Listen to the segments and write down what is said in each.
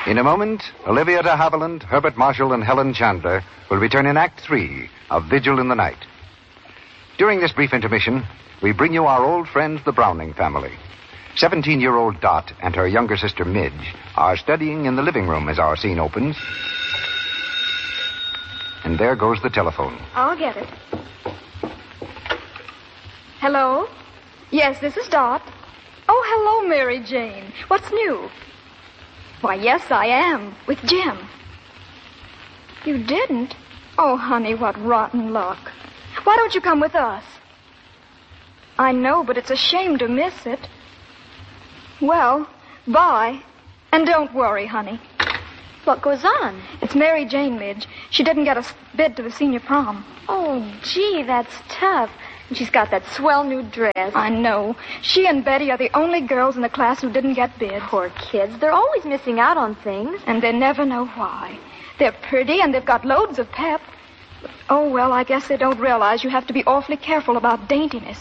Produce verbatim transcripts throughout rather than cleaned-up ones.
In a moment, Olivia de Havilland, Herbert Marshall, and Helen Chandler will return in Act Three of Vigil in the Night. During this brief intermission, we bring you our old friends, the Browning family. Seventeen-year-old Dot and her younger sister Midge are studying in the living room as our scene opens. And there goes the telephone. I'll get it. Hello? Yes, this is Dot. Oh, hello, Mary Jane. What's new? Why, yes, I am. With Jim. You didn't? Oh, honey, what rotten luck. Why don't you come with us? I know, but it's a shame to miss it. Well, bye. And don't worry, honey. What goes on? It's Mary Jane, Midge. She didn't get a bid to the senior prom. Oh, gee, that's tough. And she's got that swell new dress. I know. She and Betty are the only girls in the class who didn't get bids. Poor kids. They're always missing out on things. And they never know why. They're pretty and they've got loads of pep. Oh, well, I guess they don't realize you have to be awfully careful about daintiness.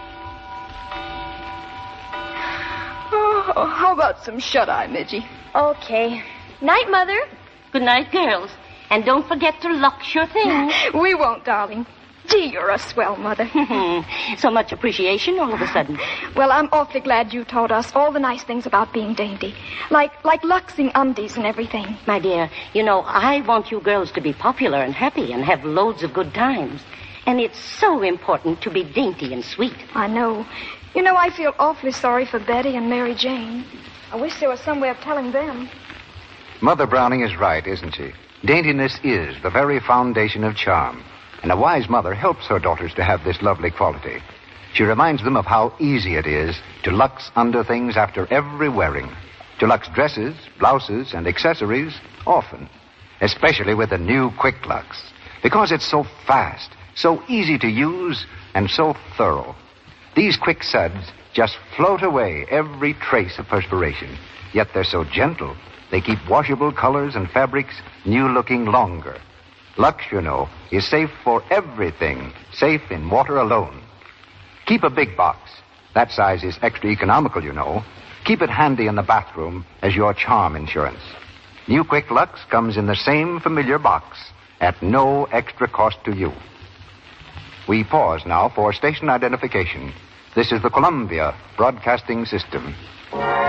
Oh, how about some shut-eye, Midgie? Okay. Night, Mother. Good night, girls. And don't forget to lock your things. We won't, darling. Gee, you're a swell mother. So much appreciation all of a sudden. Well, I'm awfully glad you taught us all the nice things about being dainty. Like like luxing undies and everything. My dear, you know, I want you girls to be popular and happy and have loads of good times. And it's so important to be dainty and sweet. I know. You know, I feel awfully sorry for Betty and Mary Jane. I wish there was some way of telling them. Mother Browning is right, isn't she? Daintiness is the very foundation of charm. And a wise mother helps her daughters to have this lovely quality. She reminds them of how easy it is to lux under things after every wearing. To lux dresses, blouses, and accessories often. Especially with the new Quick Lux. Because it's so fast, so easy to use, and so thorough. These quick suds just float away every trace of perspiration. Yet they're so gentle, they keep washable colors and fabrics new-looking longer. Lux, you know, is safe for everything, safe in water alone. Keep a big box. That size is extra economical, you know. Keep it handy in the bathroom as your charm insurance. New Quick Lux comes in the same familiar box at no extra cost to you. We pause now for station identification. This is the Columbia Broadcasting System.